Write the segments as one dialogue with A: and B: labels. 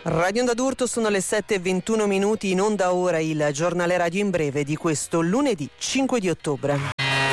A: Radio Onda d'Urto, sono le 7:21 minuti, in onda ora il giornale radio in breve di questo lunedì 5 di ottobre.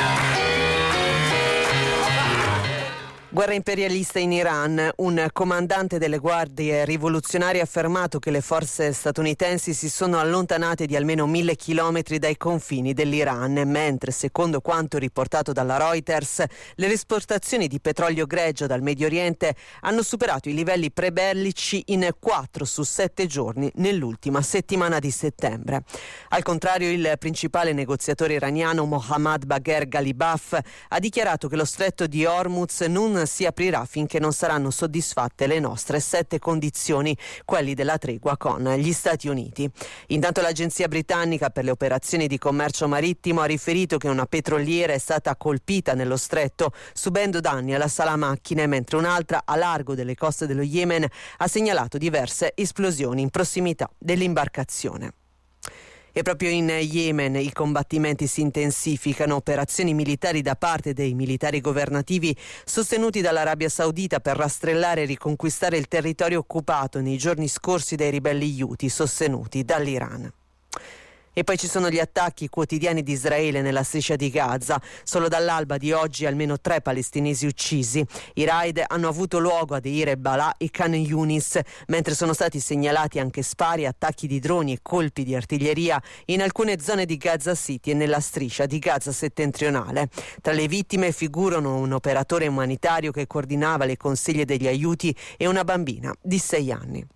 A: Guerra imperialista in Iran. Un comandante delle guardie rivoluzionarie ha affermato che le forze statunitensi si sono allontanate di almeno 1.000 chilometri dai confini dell'Iran, mentre, secondo quanto riportato dalla Reuters, le esportazioni di petrolio greggio dal Medio Oriente hanno superato i livelli prebellici in 4 su 7 giorni nell'ultima settimana di settembre. Al contrario, il principale negoziatore iraniano Mohammad Bagher Ghalibaf ha dichiarato che lo stretto di Hormuz non si aprirà finché non saranno soddisfatte le nostre 7 condizioni, quelli della tregua con gli Stati Uniti. Intanto l'agenzia britannica per le operazioni di commercio marittimo ha riferito che una petroliera è stata colpita nello stretto, subendo danni alla sala macchine, mentre un'altra a largo delle coste dello Yemen ha segnalato diverse esplosioni in prossimità dell'imbarcazione. E proprio in Yemen i combattimenti si intensificano, operazioni militari da parte dei militari governativi sostenuti dall'Arabia Saudita per rastrellare e riconquistare il territorio occupato nei giorni scorsi dai ribelli Houthi sostenuti dall'Iran. E poi ci sono gli attacchi quotidiani di Israele nella striscia di Gaza. Solo dall'alba di oggi almeno 3 palestinesi uccisi. I raid hanno avuto luogo a Deir e-Balà e Khan Yunis, mentre sono stati segnalati anche spari, attacchi di droni e colpi di artiglieria in alcune zone di Gaza City e nella striscia di Gaza settentrionale. Tra le vittime figurano un operatore umanitario che coordinava le conseglie degli aiuti e una bambina di 6 anni.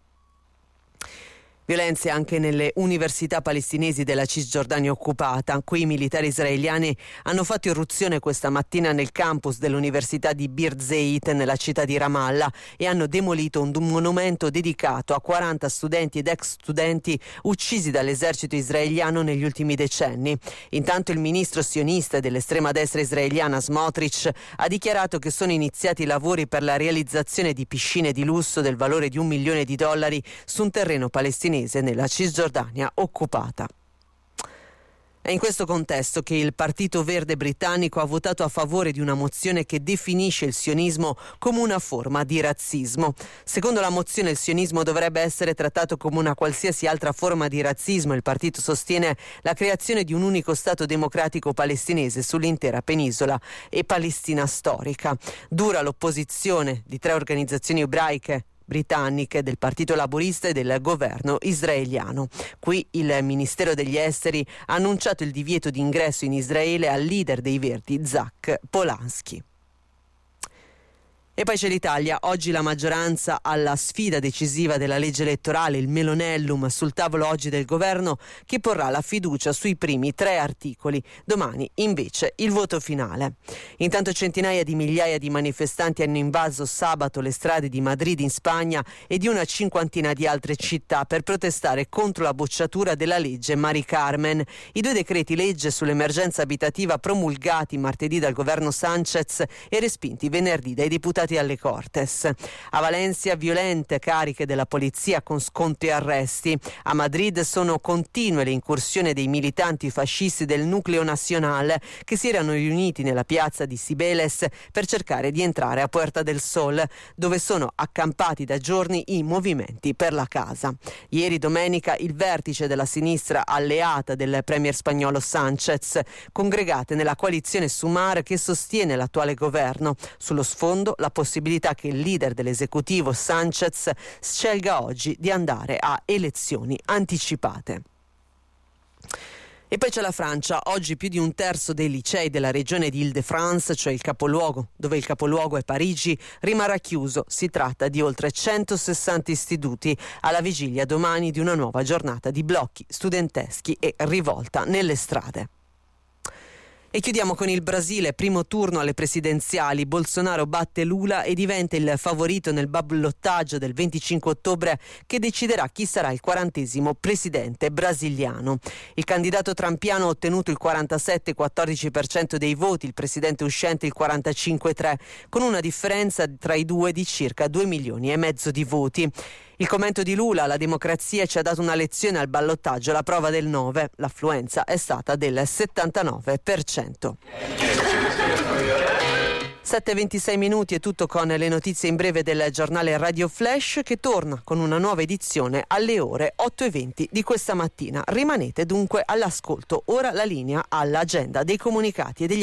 A: Violenze anche nelle università palestinesi della Cisgiordania occupata. Qui i militari israeliani hanno fatto irruzione questa mattina nel campus dell'università di Bir Zeit nella città di Ramallah e hanno demolito un monumento dedicato a 40 studenti ed ex studenti uccisi dall'esercito israeliano negli ultimi decenni. Intanto il ministro sionista dell'estrema destra israeliana Smotrich ha dichiarato che sono iniziati i lavori per la realizzazione di piscine di lusso del valore di $1 milione su un terreno palestinese nella Cisgiordania occupata. È in questo contesto che il Partito Verde britannico ha votato a favore di una mozione che definisce il sionismo come una forma di razzismo. Secondo la mozione, il sionismo dovrebbe essere trattato come una qualsiasi altra forma di razzismo. Il partito sostiene la creazione di un unico Stato democratico palestinese sull'intera penisola e Palestina storica. Dura l'opposizione di 3 organizzazioni ebraiche britanniche, del Partito Laburista e del governo israeliano. Qui il Ministero degli Esteri ha annunciato il divieto di ingresso in Israele al leader dei Verdi, Zach Polanski. E poi c'è l'Italia. Oggi la maggioranza alla sfida decisiva della legge elettorale, il Melonellum, sul tavolo oggi del governo che porrà la fiducia sui primi 3 articoli. Domani invece il voto finale. Intanto centinaia di migliaia di manifestanti hanno invaso sabato le strade di Madrid in Spagna e di una cinquantina di altre città per protestare contro la bocciatura della legge Mari Carmen. I 2 decreti legge sull'emergenza abitativa promulgati martedì dal governo Sánchez e respinti venerdì dai deputati alle Cortes. A Valencia violente cariche della polizia con scontri e arresti. A Madrid sono continue le incursioni dei militanti fascisti del Nucleo Nacional che si erano riuniti nella piazza di Cibeles per cercare di entrare a Puerta del Sol, dove sono accampati da giorni i movimenti per la casa. Ieri domenica il vertice della sinistra alleata del premier spagnolo Sánchez, congregate nella coalizione Sumar che sostiene l'attuale governo. Sullo sfondo la possibilità che il leader dell'esecutivo Sánchez scelga oggi di andare a elezioni anticipate. E poi c'è la Francia. Oggi più di un terzo dei licei della regione di Île-de-France, cioè il capoluogo, dove il capoluogo è Parigi, rimarrà chiuso. Si tratta di oltre 160 istituti alla vigilia domani di una nuova giornata di blocchi studenteschi e rivolta nelle strade. E chiudiamo con il Brasile, primo turno alle presidenziali. Bolsonaro batte Lula e diventa il favorito nel ballottaggio del 25 ottobre che deciderà chi sarà il 40° presidente brasiliano. Il candidato trumpiano ha ottenuto il 47,14% dei voti, il presidente uscente il 45,3%, con una differenza tra i due di circa 2,5 milioni di voti. Il commento di Lula: la democrazia ci ha dato una lezione al ballottaggio, la prova del 9, l'affluenza è stata del 79%. 7:26 minuti è tutto con le notizie in breve del giornale Radio Flash, che torna con una nuova edizione alle ore 8:20 di questa mattina. Rimanete dunque all'ascolto. Ora la linea all'agenda dei comunicati e degli